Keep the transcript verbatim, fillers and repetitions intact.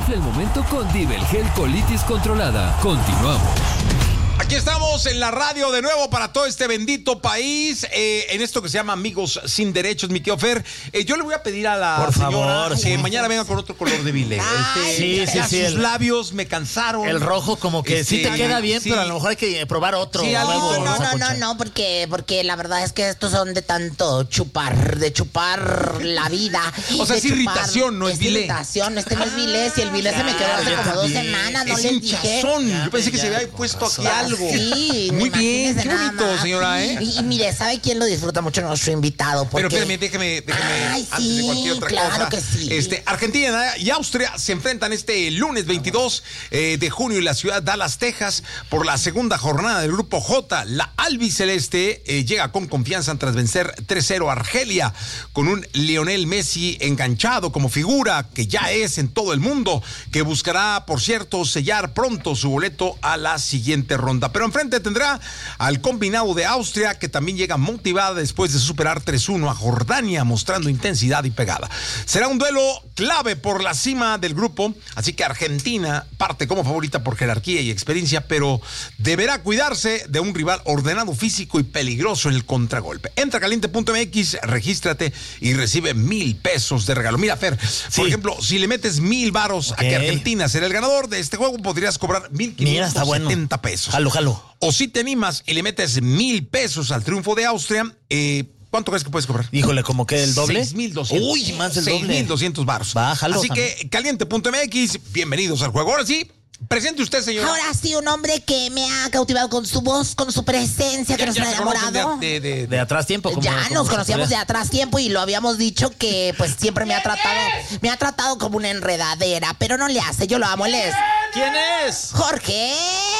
Desinfla el momento con Divel Gel Colitis Controlada. Continuamos. Aquí estamos en la radio de nuevo para todo este bendito país, eh, en esto que se llama Amigos Sin Derechos, mi tío Fer. Eh, yo le voy a pedir a la Por señora favor, que sí. mañana venga con otro color de bile. Este, sí, sí, ya sí, sus el- labios me cansaron. El rojo como que Este, sí te queda bien, sí. pero a lo mejor hay que probar otro. Sí, algo, nuevo, No, no, no, Sacucha. no, no, porque, porque la verdad es que estos son de tanto chupar, de chupar la vida. O sea, de es irritación, no es vilé. irritación, este no es vilé, si el vilé se me quedó hace yo como dos también. semanas, no Es les dije. hinchazón. Yo pensé que ya, se había con puesto aquí razón. algo. Sí, Muy bien, imagínese qué nada bonito, más. señora, ¿eh? Y, y mire, ¿sabe quién lo disfruta mucho? Nuestro invitado. Porque... Pero espérame, déjeme, déjeme Ay, antes de sí, cualquier otra claro cosa. que sí. Este, Argentina y Austria se enfrentan este lunes veintidós eh, de junio en la ciudad de Dallas, Texas, por la segunda jornada del Grupo J. La albiceleste eh, llega con confianza tras vencer tres cero a Argelia, con un Lionel Messi enganchado como figura que ya es en todo el mundo, que buscará, por cierto, sellar pronto su boleto a la siguiente ronda. Pero enfrente tendrá al combinado de Austria, que también llega motivada después de superar tres uno a Jordania, mostrando intensidad y pegada. Será un duelo clave por la cima del grupo, así que Argentina parte como favorita por jerarquía y experiencia, pero deberá cuidarse de un rival ordenado, físico y peligroso en el contragolpe. Entra a caliente punto m x, regístrate y recibe mil pesos de regalo. Mira, Fer, Sí. por ejemplo, si le metes mil varos Ok. a que Argentina será el ganador de este juego, podrías cobrar mil Mira, está quinientos bueno. setenta pesos. Jalo, jalo. O si te animas y le metes mil pesos al triunfo de Austria, eh, ¿cuánto crees que puedes cobrar? Híjole, ¿como que el doble? seis mil doscientos. Uy, más del seis doble. mil doscientos baros. Bájalo Así también. que caliente punto m x, bienvenidos al juego. Ahora sí, presente usted, señor. Ahora sí, un hombre que me ha cautivado con su voz, con su presencia, que nos ha se conocen enamorado. de, de, de- De atrás tiempo. Como, Ya como nos se conocíamos de podría- atrás tiempo y lo habíamos dicho que pues siempre me ha tratado, me ha tratado como una enredadera, pero no le hace, yo lo amo, él es ¿Quién es? Jorge